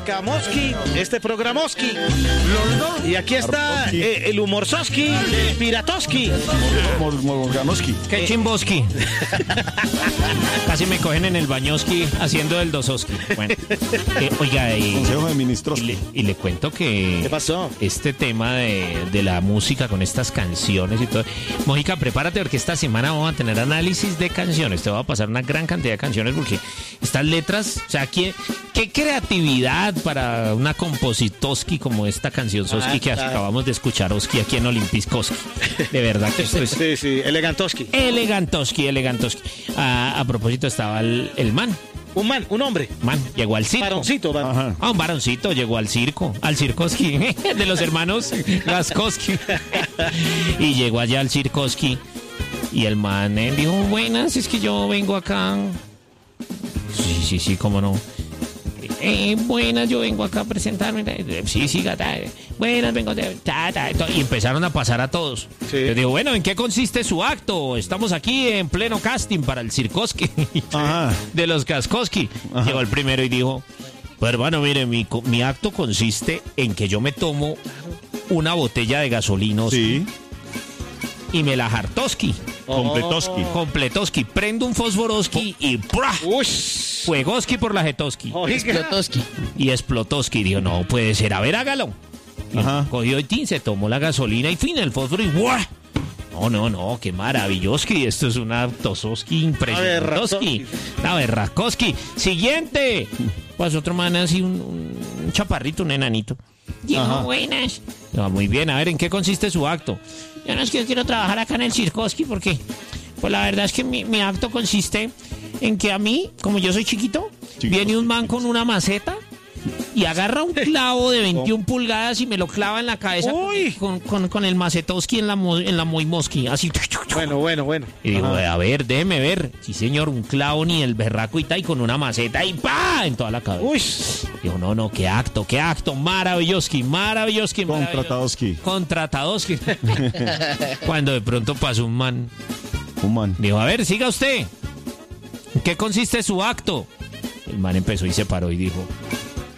Musicamoski, este programoski. Y aquí está el humorzoski, Piratoski. Morganoski. ¿Qué chimboski? Casi me cogen en el bañoski haciendo el dososki. Bueno, oiga, Consejo de Ministros. y le cuento que... ¿Qué pasó? Este tema de la música con estas canciones y todo. Mójica, prepárate porque esta semana vamos a tener análisis de canciones. Te voy a pasar una gran cantidad de canciones porque estas letras, o sea, ¿qué creatividad para una compositoski como esta canción Soski que acabamos de escuchar, Oski, aquí en Olimpiskoski. De verdad que esto es... Sí, elegantoski. Elegantoski. A propósito, estaba el man. Un hombre. Man, llegó al circo. Varoncito, Ajá. Un varoncito llegó al Circoski, de los hermanos Gaskoski. Y llegó allá al Circoski. Y el man dijo, buenas, es que yo vengo acá. Sí, cómo no. Buenas, yo vengo acá a presentarme. Sí, gata. Buenas, vengo de... Y empezaron a pasar a todos. Sí. Yo digo, bueno, ¿en qué consiste su acto? Estamos aquí en pleno casting para el Circoski. Ajá. De los Gaskoski. Llegó el primero y dijo, pues hermano, mire, mi acto consiste en que yo me tomo una botella de gasolina Sí. y me la jartoski. Completoski. Prendo un fosforoski y ¡prua! Uy. Fuegoski por la jetoski. Explotoski. Y explotoski. Dijo, no puede ser, a ver, hágalo. Y Ajá. cogió y tin, se tomó la gasolina y fin, el fósforo y ¡buah! No, qué maravilloski. Esto es una tososki impresionantoski. Una berracoski. Siguiente. Pues otro man así, un chaparrito, un enanito. Dijo, buenas. No, muy bien, a ver, ¿en qué consiste su acto? Yo no es que yo quiero trabajar acá en el Circoski porque, pues la verdad es que mi acto consiste en que a mí, como yo soy chiquito, viene un man con una maceta y agarra un clavo de 21 pulgadas y me lo clava en la cabeza con el macetoski en la moimoski, así. Bueno. Y digo, a ver, déjeme ver. Sí, señor, un clavo ni el berraco y con una maceta y ¡pa! En toda la cabeza. Uy. Digo, no, qué acto, maravilloski. Contratadoski. Cuando de pronto pasó un man. Dijo, a ver, siga usted. ¿En qué consiste su acto? El man empezó y se paró y dijo,